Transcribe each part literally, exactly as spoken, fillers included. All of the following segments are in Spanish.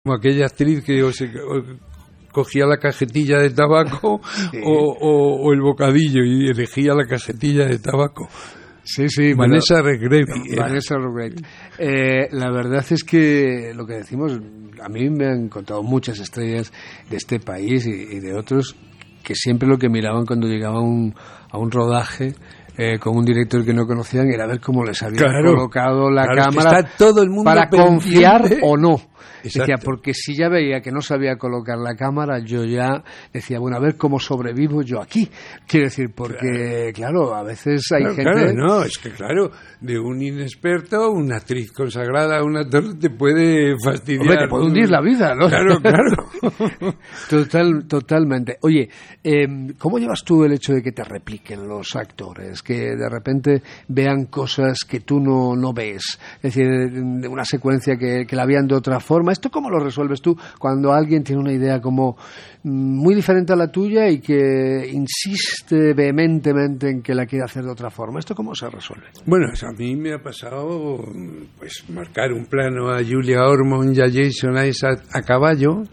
Como aquella actriz que o se, o cogía la cajetilla de tabaco sí. o, o, o el bocadillo y elegía la cajetilla de tabaco. Sí, sí. Vanessa Redgrave. Vanessa Redgrave. Eh, la verdad es que lo que decimos, a mí me han contado muchas estrellas de este país y, y de otros que siempre lo que miraban cuando llegaba a un, a un rodaje eh, con un director que no conocían era ver cómo les había claro, colocado la claro, cámara es que está todo el mundo para pendiente. Confiar o no. Exacto. Decía, porque si ya veía que no sabía colocar la cámara, yo ya decía, bueno, a ver cómo sobrevivo yo aquí. Quiero decir, porque, claro, claro a veces hay claro, gente... Claro, no, es que claro, de un inexperto, una actriz consagrada, un actor te puede fastidiar. Hombre, te puede hundir la vida, ¿no? Claro, claro. Total, totalmente. Oye, eh, ¿cómo llevas tú el hecho de que te repliquen los actores? Que de repente vean cosas que tú no, no ves. Es decir, de una secuencia que, que la vean de otra forma. ¿Esto cómo lo resuelves tú cuando alguien tiene una idea como muy diferente a la tuya y que insiste vehementemente en que la quiere hacer de otra forma? ¿Esto cómo se resuelve? Bueno, a mí me ha pasado pues marcar un plano a Julia Ormond y a Jason Isaac a caballo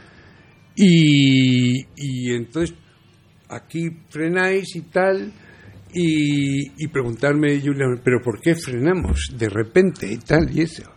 y, y entonces aquí frenáis y tal y, y preguntarme Julia, pero ¿por qué frenamos de repente y tal y eso?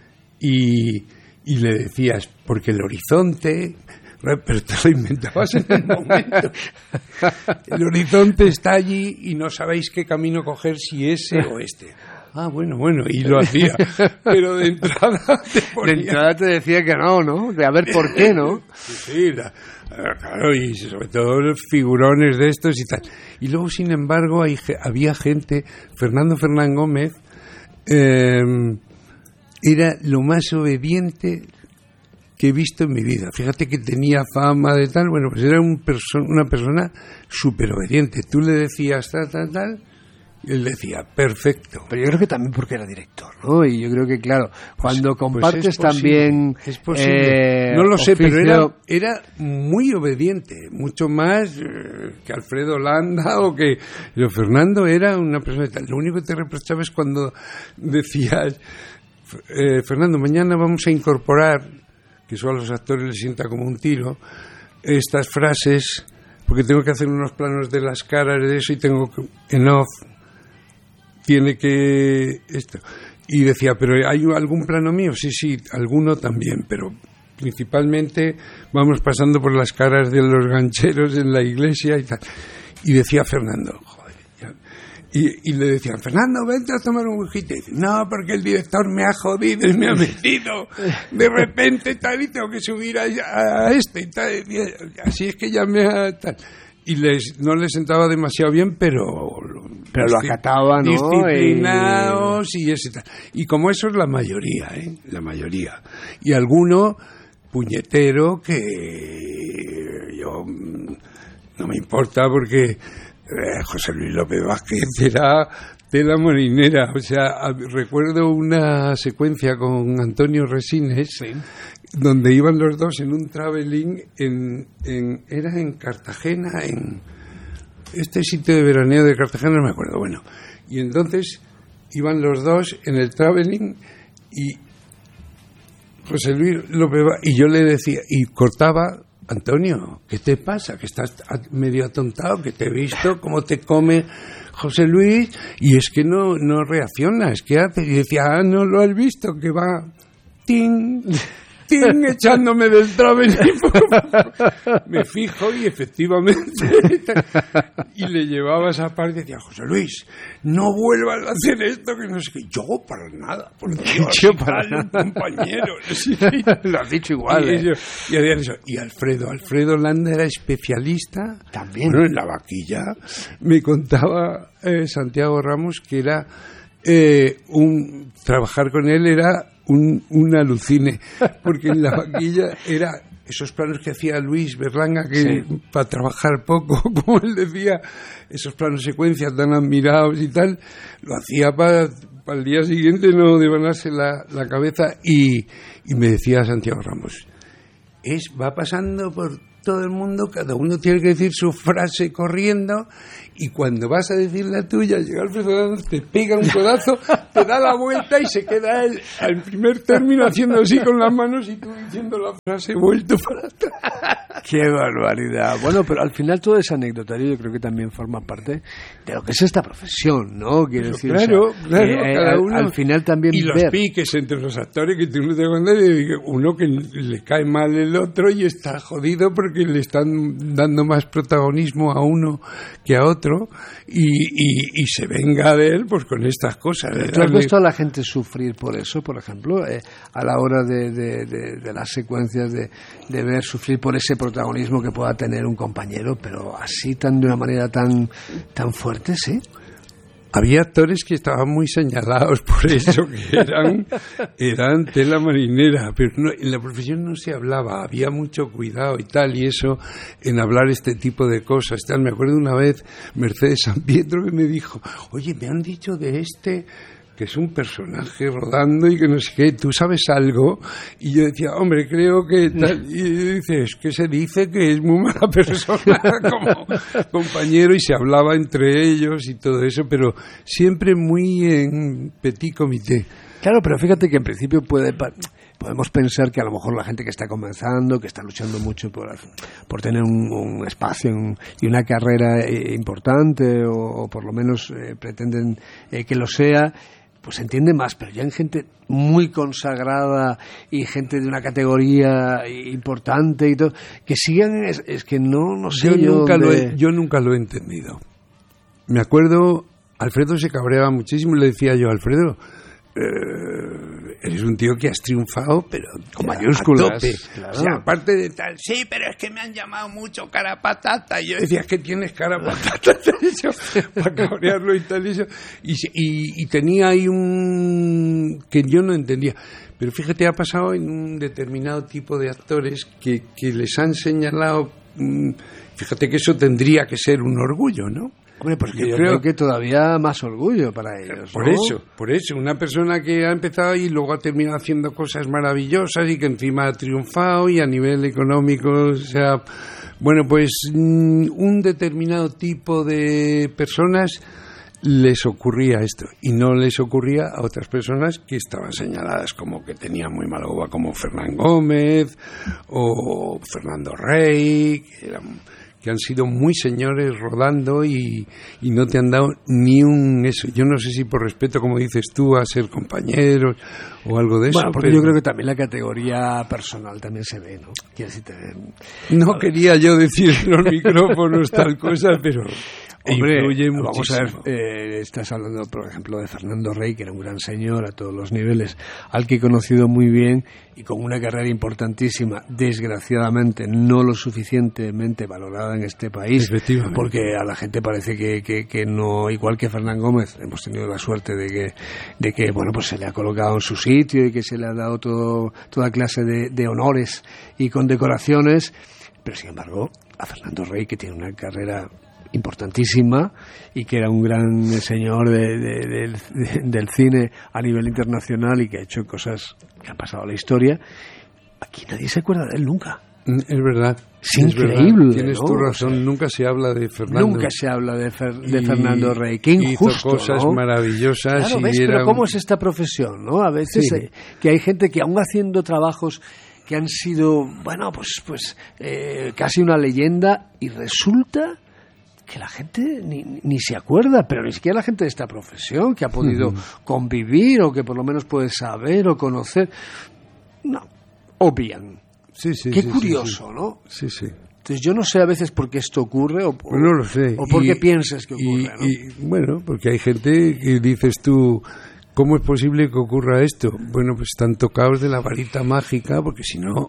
Y Y le decías, porque el horizonte, pero te lo inventabas en el momento. El horizonte está allí y no sabéis qué camino coger, si ese o este. Ah, bueno, bueno, y lo hacía. Pero de entrada te ponía... De entrada te decía que no, ¿no? De a ver por qué, ¿no? Sí, sí, la, claro, y sobre todo los figurones de estos y tal. Y luego, sin embargo, hay, había gente, Fernando Fernán Gómez, eh, era lo más obediente que he visto en mi vida. Fíjate que tenía fama de tal, bueno, pues era un perso- una persona súper obediente. Tú le decías tal, tal, tal, y él decía, perfecto. Pero yo creo que también porque era director, ¿no? Y yo creo que, claro, cuando pues, compartes pues es también... Es posible. Eh, no lo sé, oficio... pero era, era muy obediente, mucho más eh, que Alfredo Landa o que... Pero Fernando era una persona tal. Lo único que te reprochaba es cuando decías... Eh, Fernando, mañana vamos a incorporar, que eso a los actores les sienta como un tiro, estas frases, porque tengo que hacer unos planos de las caras de eso y tengo que, en off, tiene que esto. Y decía, ¿pero hay algún plano mío? Sí, sí, alguno también, pero principalmente vamos pasando por las caras de los gancheros en la iglesia y tal. Y decía Fernando, Y, y le decían, Fernando, vente a tomar un whisky. Y dice, no, porque el director me ha jodido y me ha metido de repente tal y tengo que subir a, a este y tal. Y así es que ya me ha tal. Y les, no les sentaba demasiado bien, pero... Pero lo acataban, ¿no? Disciplinados y... y ese tal. Y como eso es la mayoría, ¿eh? La mayoría. Y alguno puñetero que yo no me importa porque... José Luis López Vázquez era tela marinera. O sea, recuerdo una secuencia con Antonio Resines, sí, donde iban los dos en un traveling en, en era en Cartagena, en este sitio de veraneo de Cartagena, no me acuerdo. Bueno, y entonces iban los dos en el traveling y José Luis López Vázquez, y yo le decía, y cortaba, Antonio, ¿qué te pasa? Que estás medio atontado, que te he visto cómo te come José Luis y es que no, no reacciona, es que hace... Y decía, ah, no lo has visto, que va... ¡Ting! ¡Ting! Echándome del traveling. Me fijo y efectivamente... Y le llevaba esa parte y decía, José Luis, no vuelvas a hacer esto, que no sé qué. Yo para nada, por Dios, yo para nada. Compañero. Sí, lo has dicho igual. Y, ¿eh? yo, y, eso. Y Alfredo, Alfredo Landa era especialista. También. Bueno, en la vaquilla. Me contaba eh, Santiago Ramos que era eh, un... Trabajar con él era un, un alucine, porque en la vaquilla era... Esos planos que hacía Luis Berlanga, que sí, para trabajar poco, como él decía, esos planos secuencias tan admirados y tal, lo hacía para, para el día siguiente no devanarse la, la cabeza. Y, y me decía Santiago Ramos, es va pasando por todo el mundo, cada uno tiene que decir su frase corriendo, y cuando vas a decir la tuya, llega Alfredo, te pega un codazo, te da la vuelta y se queda él al primer término haciendo así con las manos y tú diciendo la frase vuelto para atrás. ¡Qué barbaridad! Bueno, pero al final todo ese anecdotario yo creo que también forma parte de lo que es esta profesión, ¿no? Quiero Pero decir, claro, o sea, claro, que, cada al, uno. al final también y los ver... piques entre los actores que tú no te das cuenta, y uno que le cae mal el otro y está jodido porque le están dando más protagonismo a uno que a otro, y, y, y se venga de él pues con estas cosas. ¿eh? ¿Tú has visto a la gente sufrir por eso, por ejemplo, eh, a la hora de, de, de, de las secuencias, de, de ver sufrir por ese protagonismo que pueda tener un compañero, pero así tan de una manera tan tan fuerte, sí? Había actores que estaban muy señalados por eso, que eran, eran tela marinera, pero no, en la profesión no se hablaba, había mucho cuidado y tal, y eso, en hablar este tipo de cosas, tal. Me acuerdo una vez, Mercedes San Pietro, que me dijo, oye, me han dicho de este, que es un personaje rodando y que no sé qué, ¿tú sabes algo? Y yo decía, hombre, creo que tal. Y dice, es que se dice que es muy mala persona como compañero, y se hablaba entre ellos y todo eso, pero siempre muy en petit comité. Claro, pero fíjate que en principio puede... Podemos pensar que a lo mejor la gente que está comenzando, que está luchando mucho por, por tener un, un espacio un, y una carrera eh, importante, o, o por lo menos eh, pretenden eh, que lo sea, pues se entiende más, pero ya en gente muy consagrada y gente de una categoría importante y todo, que sigan, es, es que no, no sé yo, yo nunca dónde... lo he, yo nunca lo he entendido. Me acuerdo, Alfredo se cabreaba muchísimo y le decía yo, Alfredo, eh, eres un tío que has triunfado, pero con mayúsculas, a tope. Claro. O sea, aparte de tal, sí, pero es que me han llamado mucho cara patata. Y yo decía, es que tienes cara patata, para cabrearlo y tal, y eso. Y, y, y tenía ahí un... que yo no entendía. Pero fíjate, ha pasado en un determinado tipo de actores que, que les han señalado... Mmm, fíjate que eso tendría que ser un orgullo, ¿no? Hombre, pues yo, yo creo, creo que todavía más orgullo para ellos, por ¿no? eso, por eso, una persona que ha empezado y luego ha terminado haciendo cosas maravillosas y que encima ha triunfado y a nivel económico, o sea, bueno, pues un determinado tipo de personas les ocurría esto y no les ocurría a otras personas que estaban señaladas como que tenían muy mala uva, como Fernán Gómez o Fernando Rey, que eran... que han sido muy señores rodando y, y no te han dado ni un eso. Yo no sé si por respeto, como dices tú, a ser compañeros o algo de eso. Bueno, porque pero... yo creo que también la categoría personal también se ve, ¿no? Quiero decir, te... No quería yo decir en los micrófonos tal cosa, pero... Hombre, influye vamos muchísimo. a ver, eh, estás hablando, por ejemplo, de Fernando Rey, que era un gran señor a todos los niveles, al que he conocido muy bien y con una carrera importantísima, desgraciadamente no lo suficientemente valorada en este país, porque a la gente parece que, que, que no, igual que Fernán Gómez, hemos tenido la suerte de que, de que bueno, pues se le ha colocado en su sitio y que se le ha dado todo, toda clase de, de honores y condecoraciones, pero sin embargo, a Fernando Rey, que tiene una carrera importantísima y que era un gran señor de, de, de, de, del cine a nivel internacional y que ha hecho cosas que han pasado a la historia, aquí nadie se acuerda de él nunca. Es verdad. Es, es increíble. Verdad. Tienes ¿no? tu razón, o sea, nunca se habla de Fernando. Nunca se habla de, Fer, de Fernando Rey. Qué injusto, hizo cosas ¿no? maravillosas. Claro, y ¿ves? era Pero ¿cómo un... es esta profesión, no? A veces sí. eh, que hay gente que aún haciendo trabajos que han sido, bueno, pues, pues eh, casi una leyenda y resulta que la gente ni, ni se acuerda, pero ni siquiera la gente de esta profesión que ha podido uh-huh. convivir o que por lo menos puede saber o conocer, no, obvian. Sí, sí, Qué sí, curioso, sí, sí. ¿no? Sí, sí. Entonces yo no sé a veces por qué esto ocurre o, pues no lo sé. o por y, qué piensas que ocurre, y, ¿no? y, bueno, porque hay gente que dices tú, ¿cómo es posible que ocurra esto? Bueno, pues están tocados de la varita mágica, porque si no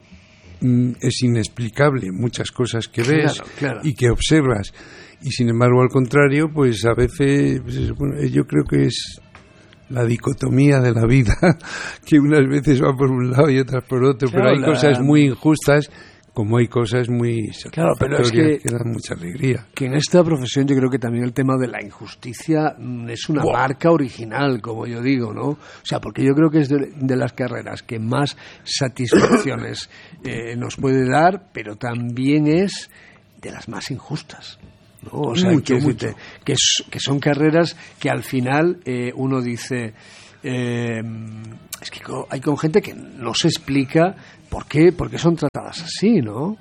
es inexplicable muchas cosas que ves claro, claro. y que observas. Y sin embargo, al contrario, pues a veces, pues, bueno, yo creo que es la dicotomía de la vida, que unas veces va por un lado y otras por otro, claro, pero hay la... cosas muy injustas como hay cosas muy claro, pero es que, que dan mucha alegría. Que en esta profesión yo creo que también el tema de la injusticia es una wow. marca original, como yo digo, ¿no? O sea, porque yo creo que es de, de las carreras que más satisfacciones eh, nos puede dar, pero también es de las más injustas, ¿no? O sea, mucho, que, mucho. Que, es, que son carreras que al final eh, uno dice... Eh, es que hay con gente que no se explica por qué, por qué son tratadas así, ¿no?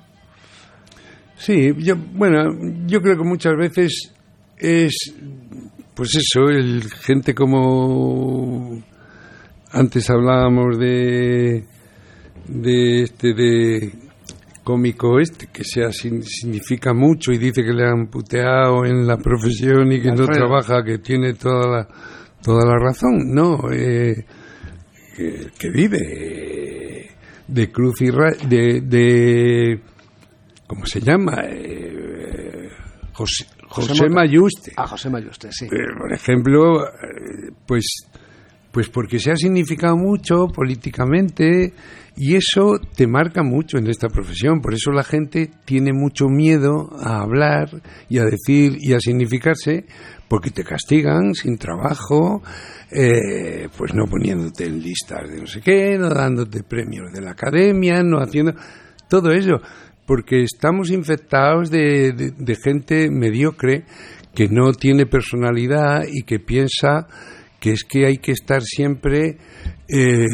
Sí, yo, bueno, yo creo que muchas veces es, pues eso, el gente como antes hablábamos de de este de cómico este que sea significa mucho y dice que le han puteado en la profesión y que Alfredo. No trabaja, que tiene toda la toda la razón, no, eh, que, que vive eh, de cruz y ra- de, de ¿cómo se llama? Eh, José, José, José Mayuste. Ah, José Mayuste, sí. Eh, por ejemplo, eh, pues, pues porque se ha significado mucho políticamente y eso te marca mucho en esta profesión. Por eso la gente tiene mucho miedo a hablar y a decir y a significarse, porque te castigan sin trabajo, eh, pues no poniéndote en listas de no sé qué, no dándote premios de la academia, no haciendo todo eso, porque estamos infectados de, de, de gente mediocre que no tiene personalidad y que piensa que es que hay que estar siempre eh,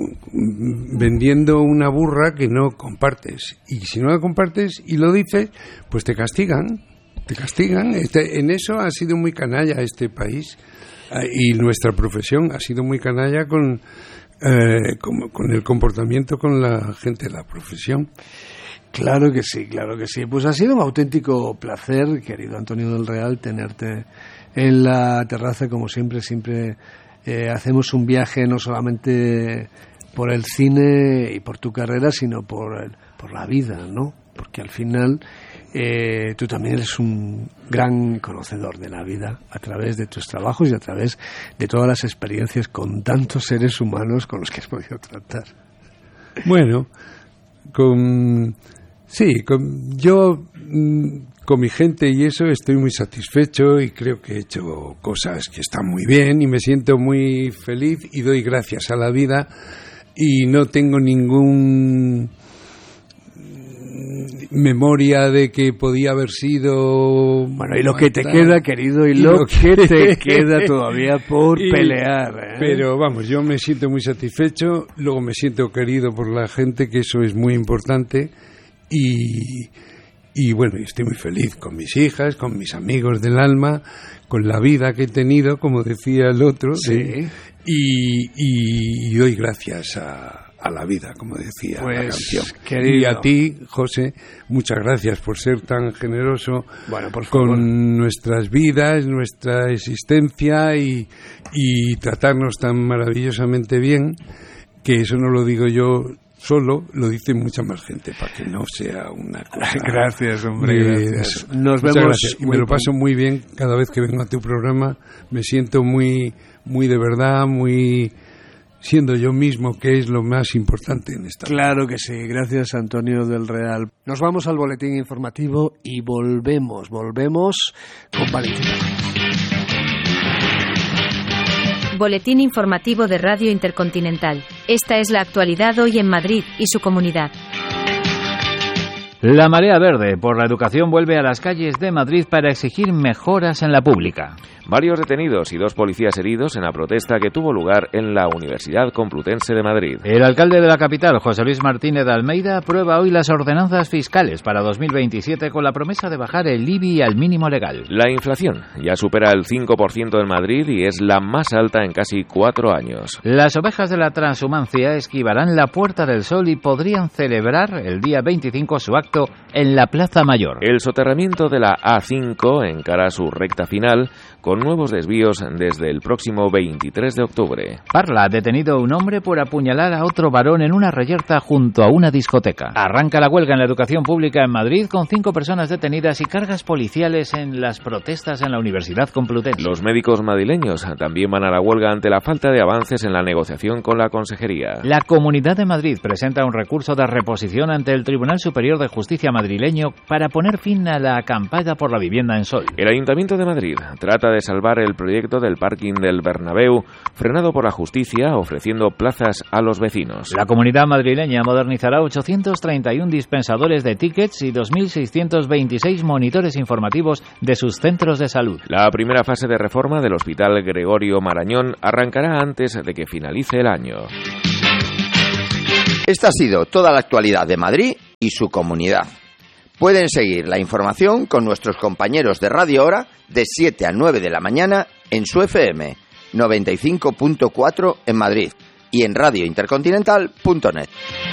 vendiendo una burra que no compartes, y si no la compartes y lo dices, pues te castigan. Te castigan. Este, en eso ha sido muy canalla este país y nuestra profesión ha sido muy canalla con, eh, con, con el comportamiento con la gente de la profesión. Claro que sí, claro que sí. Pues ha sido un auténtico placer, querido Antonio del Real, tenerte en la terraza, como siempre. Siempre eh, hacemos un viaje no solamente por el cine y por tu carrera, sino por, el, por la vida, ¿no? Porque al final... Eh, tú también eres un gran conocedor de la vida a través de tus trabajos y a través de todas las experiencias con tantos seres humanos con los que has podido tratar. Bueno, con sí, con, yo con mi gente y eso estoy muy satisfecho y creo que he hecho cosas que están muy bien y me siento muy feliz y doy gracias a la vida y no tengo ningún memoria de que podía haber sido... Bueno, y lo que te queda, querido, y, y lo, lo que te queda todavía por y, pelear. ¿eh? Pero vamos, yo me siento muy satisfecho, luego me siento querido por la gente, que eso es muy importante, y, y bueno, estoy muy feliz con mis hijas, con mis amigos del alma, con la vida que he tenido, como decía el otro, sí. de, y, y, y doy gracias a... a la vida, como decía pues, la canción. Querido. Y a ti, José, muchas gracias por ser tan generoso bueno, por favor. con nuestras vidas, nuestra existencia y, y tratarnos tan maravillosamente bien, que eso no lo digo yo solo, lo dice mucha más gente, para que no sea una cosa... Gracias, hombre, de, gracias. De Nos muchas vemos... Gracias. Y me lo paso muy bien cada vez que vengo a tu programa, me siento muy, muy de verdad, muy... siendo yo mismo, que es lo más importante en esta Claro vida. Que sí, gracias Antonio del Real. Nos vamos al boletín informativo y volvemos, volvemos con Valentina. Boletín informativo de Radio Intercontinental. Esta es la actualidad hoy en Madrid y su comunidad. La Marea Verde por la Educación vuelve a las calles de Madrid para exigir mejoras en la pública. Varios detenidos y dos policías heridos en la protesta que tuvo lugar en la Universidad Complutense de Madrid. El alcalde de la capital, José Luis Martínez de Almeida, aprueba hoy las ordenanzas fiscales para dos mil veintisiete con la promesa de bajar el I B I al mínimo legal. La inflación ya supera el cinco por ciento en Madrid y es la más alta en casi cuatro años. Las ovejas de la transhumancia esquivarán la Puerta del Sol y podrían celebrar el día veinticinco su acto acto en la Plaza Mayor. El soterramiento de la A cinco encara su recta final con nuevos desvíos desde el próximo veintitrés de octubre. Parla ha detenido a un hombre por apuñalar a otro varón en una reyerta junto a una discoteca. Arranca la huelga en la educación pública en Madrid con cinco personas detenidas y cargas policiales en las protestas en la Universidad Complutense. Los médicos madrileños también van a la huelga ante la falta de avances en la negociación con la Consejería. La Comunidad de Madrid presenta un recurso de reposición ante el Tribunal Superior de Justicia madrileño para poner fin a la acampada por la vivienda en Sol. El Ayuntamiento de Madrid trata de salvar el proyecto del parking del Bernabéu, frenado por la justicia, ofreciendo plazas a los vecinos. La Comunidad madrileña modernizará ochocientos treinta y uno dispensadores de tickets y dos mil seiscientos veintiséis monitores informativos de sus centros de salud. La primera fase de reforma del Hospital Gregorio Marañón arrancará antes de que finalice el año. Esta ha sido toda la actualidad de Madrid y su comunidad. Pueden seguir la información con nuestros compañeros de Radio Hora de siete a nueve de la mañana en su F M noventa y cinco punto cuatro en Madrid y en radio intercontinental punto net.